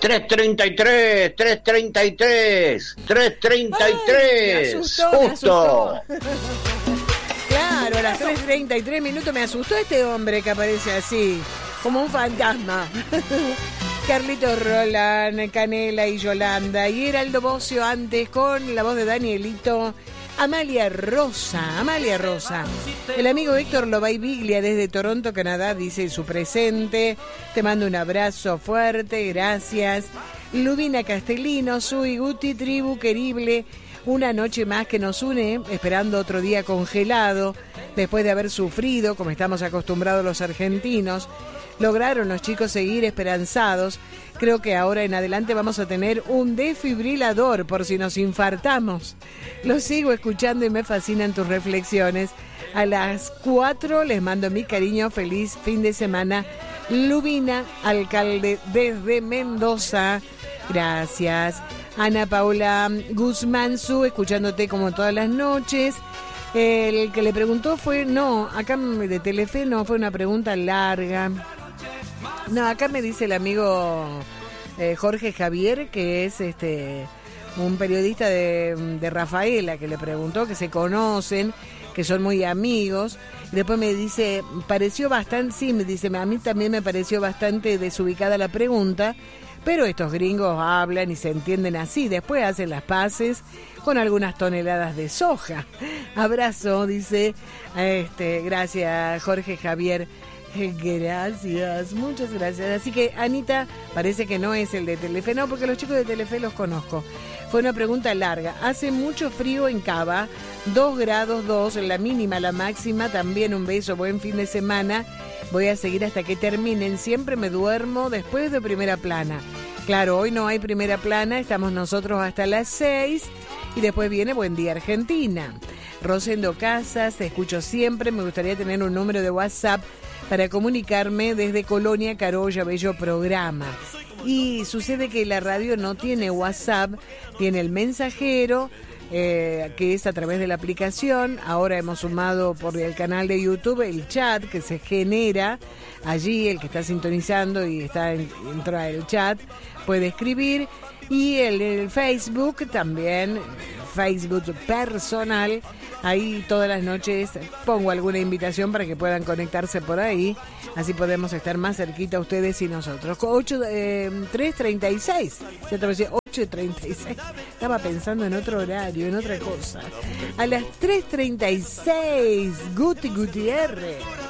3:33. Me asustó. Claro, a las 3:33 minutos me asustó este hombre que aparece así, como un fantasma. Carlitos Roland, Canela y Yolanda. Y Heraldo Bocio antes con la voz de Danielito. Amalia Rosa. El amigo Héctor Lobay Biglia desde Toronto, Canadá, dice su presente. Te mando un abrazo fuerte, gracias. Lubina Castellino, Sui Guti, tribu querible. Una noche más que nos une, esperando otro día congelado, después de haber sufrido, como estamos acostumbrados los argentinos. Lograron los chicos seguir esperanzados. Creo que ahora en adelante vamos a tener un desfibrilador por si nos infartamos. Los sigo escuchando y me fascinan tus reflexiones. A las 4 les mando mi cariño, feliz fin de semana. Lubina, alcalde desde Mendoza. Gracias. Ana Paula Guzmán, escuchándote como todas las noches. El que le preguntó fue, no, acá de Telefe no, fue una pregunta larga. No, acá me dice el amigo Jorge Javier, que es un periodista de Rafaela, que le preguntó, que se conocen, que son muy amigos. Y después me dice, pareció bastante, sí, me dice, a mí también me pareció bastante desubicada la pregunta, pero estos gringos hablan y se entienden así, después hacen las paces con algunas toneladas de soja. Abrazo, dice, gracias Jorge Javier. Gracias, muchas gracias. Así que Anita, parece que no es el de Telefe, no, porque los chicos de Telefe los conozco. Fue una pregunta larga. Hace mucho frío en Cava, 2 grados 2, la mínima, la máxima, también un beso, buen fin de semana. Voy a seguir hasta que terminen, siempre me duermo después de Primera Plana. Claro, hoy no hay Primera Plana, estamos nosotros hasta las 6 y después viene Buen Día Argentina. Rosendo Casas, te escucho siempre, me gustaría tener un número de WhatsApp para comunicarme desde Colonia, Carolla, bello programa. Y sucede que la radio no tiene WhatsApp, tiene el mensajero, que es a través de la aplicación. Ahora hemos sumado por el canal de YouTube el chat que se genera allí, el que está sintonizando y está dentro del chat puede escribir. Y el Facebook también, Facebook personal. Ahí todas las noches pongo alguna invitación para que puedan conectarse por ahí. Así podemos estar más cerquita ustedes y nosotros. 3:36. Ya te decía 8:36. Estaba pensando en otro horario, en otra cosa. A las 3:36. Gutiérrez.